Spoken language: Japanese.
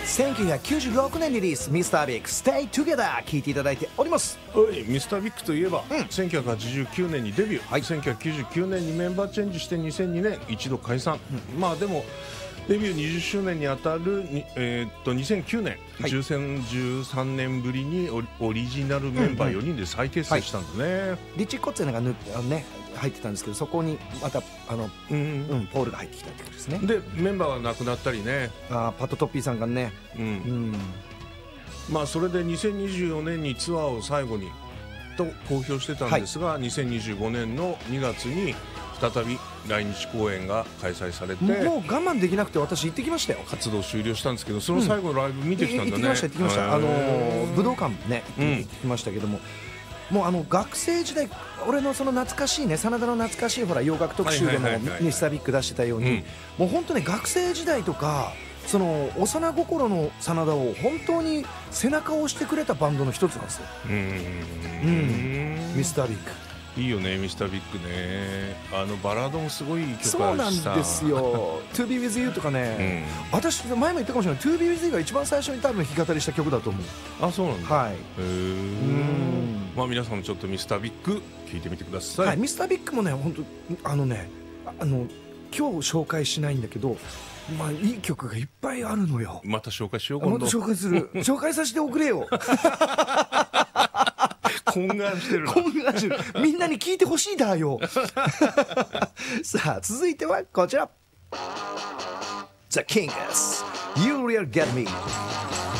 1996年リリース Mr. Big Stay Together 聴いていただいております。 ミスタービッグといえば、1989年にデビュー、1999年にメンバーチェンジして2002年一度解散、まあでもデビュー20周年にあたる2009年、13年ぶりにオリジナルメンバー4人で再結成したんだね。 リッチー・コッツェナが入ってたんですけど、そこにまたポールが入ってきたってことですね。 でメンバーが亡くなったりね、 パット・トッピーさんがね、 まあそれで2024年にツアーを最後にと公表してたんですが、2025年の2月に再び来日公演が開催されて、 もう我慢できなくて私行ってきましたよ。 活動終了したんですけど、その最後のライブ見てきたんだね。 行ってきました。武道館ね行ってきましたけども、もう学生時代、俺のその懐かしいね、真田の懐かしいほら洋楽特集でもミスタービッグ出してたように、もう本当ね、学生時代とかその幼心の真田を本当に背中を押してくれたバンドの一つなんですよ。ミスタービッグいいよね、ミスタービッグね。バラードもすごい曲あるしさ。 そうなんですよ。To Be With You とかね、私前も言ったかもしれない。To Be With You が一番最初に多分弾き語りした曲だと思う。 あ、そうなんだ。 はい。 まあ皆さんもちょっとミスタービッグ聴いてみてください。 はい、ミスタービッグもね、本当今日紹介しないんだけど、まあいい曲がいっぱいあるのよ。 また紹介しよう。 また紹介する。紹介させておくれよ。 懇願してるな。 懇願してる。みんなに聞いてほしいだよ。さあ続いてはこちら。The Kings You Will Get Me。